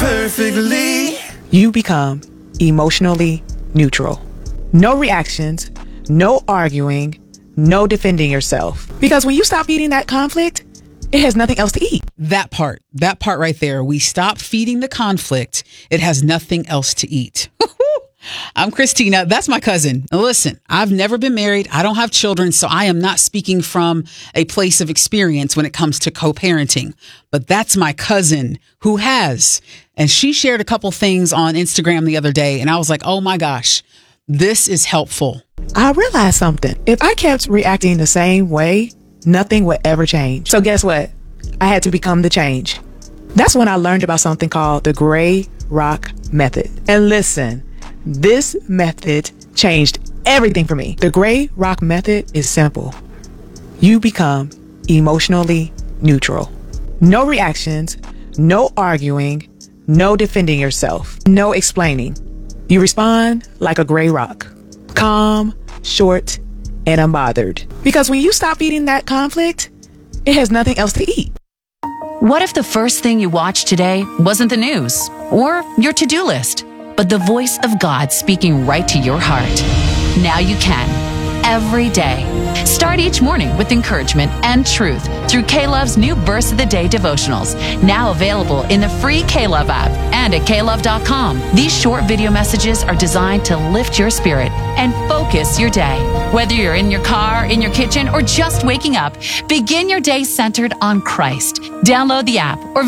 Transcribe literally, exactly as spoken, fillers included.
perfectly. You become emotionally neutral. No reactions, no arguing, no defending yourself. Because when you stop eating that conflict, it has nothing else to eat. That part, that part right there. We stop feeding the conflict. It has nothing else to eat. I'm Christina. That's my cousin. Now listen, I've never been married. I don't have children, so I am not speaking from a place of experience when it comes to co-parenting. But that's my cousin who has. And she shared a couple things on Instagram the other day, and I was like, oh my gosh, this is helpful. I realized something. If I kept reacting the same way, nothing would ever change. So guess what? I had to become the change. That's when I learned about something called the Gray Rock Method. And listen, this method changed everything for me. The Gray Rock Method is simple. You become emotionally neutral. No reactions, no arguing, no defending yourself, no explaining. You respond like a gray rock. Calm, short, and unbothered. Because when you stop eating that conflict, it has nothing else to eat. What if the first thing you watched today wasn't the news or your to-do list, but the voice of God speaking right to your heart? Now you can, every day. Start each morning with encouragement and truth through K-Love's new Verse of the Day devotionals, now available in the free K-Love app and at K love dot com. These short video messages are designed to lift your spirit and focus your day. Whether you're in your car, in your kitchen, or just waking up, begin your day centered on Christ. Download the app or